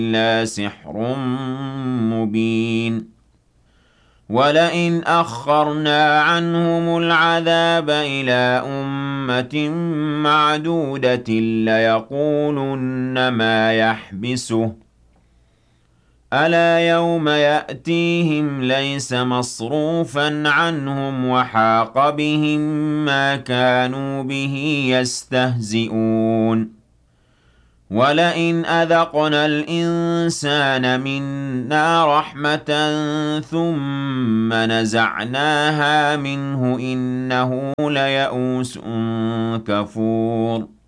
إِلَّا سِحْرٌ مُّبِينٌ وَلَئِنْ أَخَّرْنَا عَنْهُمُ الْعَذَابَ إِلَىٰ أُمَّةٍ مَّعْدُودَةٍ لَّيَقُولُنَّ مَا يَحْبِسُهُ ۗ أَلَا يَوْمَ يَأْتِيهِمْ لَيْسَ مَصْرُوفًا عَنْهُمْ وَحَاقَ بِهِم مَّا كَانُوا بِهِ يَسْتَهْزِئُونَ وَلَئِنْ أَذَقْنَا الْإِنسَانَ مِنَّا رَحْمَةً ثُمَّ نَزَعْنَاهَا مِنْهُ إِنَّهُ لَيَئُوسٌ كَفُورٌ